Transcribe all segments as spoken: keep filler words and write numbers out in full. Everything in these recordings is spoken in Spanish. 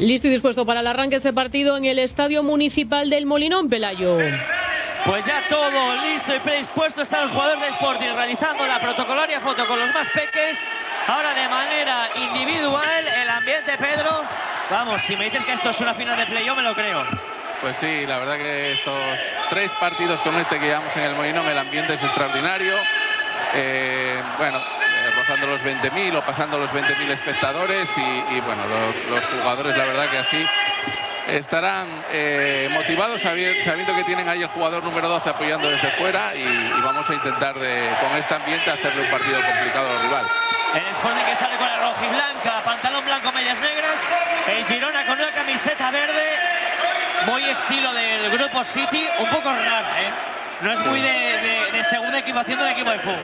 Listo y dispuesto para el arranque de ese partido en el Estadio Municipal del Molinón, Pelayo. Pues ya todo listo y predispuesto. Están los jugadores de Sporting realizando la protocolaria foto con los más peques. Ahora de manera individual el ambiente, Pedro. Vamos, si me dices que esto es una final de play, yo me lo creo. Pues sí, la verdad que estos tres partidos como este que llevamos en el Molinón, el ambiente es extraordinario. Eh, bueno, eh, rozando los veinte mil o pasando los veinte mil espectadores y, y bueno, los, los jugadores la verdad que así estarán eh, motivados sabiendo, sabiendo que tienen ahí el jugador número doce apoyando desde fuera y, y vamos a intentar de, con este ambiente hacerle un partido complicado al rival. El Sporting que sale con la roja y blanca, pantalón blanco, medias negras. El Girona con una camiseta verde, muy estilo del Grupo City, un poco rara, ¿eh? No es muy de, de, de segunda equipación del equipo de fútbol.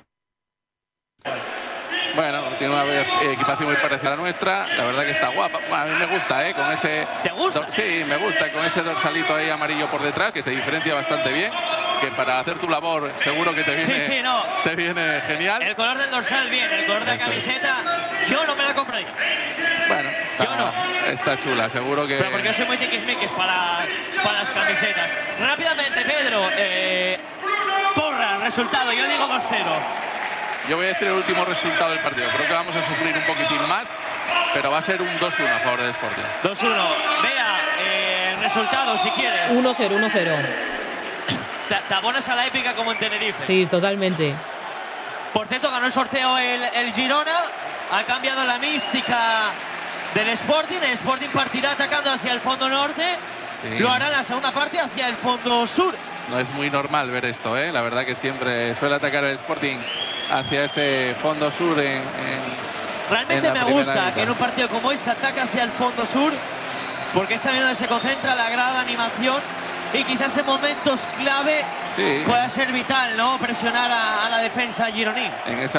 Bueno, tiene una equipación muy parecida a la nuestra. La verdad que está guapa. Bueno, a mí me gusta, ¿eh? Con ese... ¿Te gusta? Sí, me gusta. Con ese dorsalito ahí amarillo por detrás, que se diferencia bastante bien. Que para hacer tu labor seguro que te viene, sí, sí, no. te viene genial. El color del dorsal bien, el color de la camiseta, yo no me la compraría. Bueno, está, yo no. Está chula, seguro que... Pero porque yo soy muy tiquismiquis para, para las camisetas. Rápidamente, Pedro, eh, porra, resultado, yo digo dos cero. Yo voy a decir el último resultado del partido. Creo que vamos a sufrir un poquitín más, pero va a ser un dos uno a favor del Sporting. dos uno. Vea, eh, resultado si quieres. uno cero, uno cero. ¿Te, te abonas a la épica como en Tenerife? Sí, totalmente. Por cierto, ganó el sorteo el, el Girona. Ha cambiado la mística del Sporting. El Sporting partirá atacando hacia el fondo norte. Sí. Lo hará en la segunda parte hacia el fondo sur. No es muy normal ver esto, ¿eh? La verdad que siempre suele atacar el Sporting hacia ese fondo sur en, en realmente en me gusta mitad. Que en un partido como este se ataque hacia el fondo sur, porque es también donde se concentra la grada animación y quizás en momentos clave sí. pueda ser vital, ¿no? Presionar a, a la defensa gironí. En esa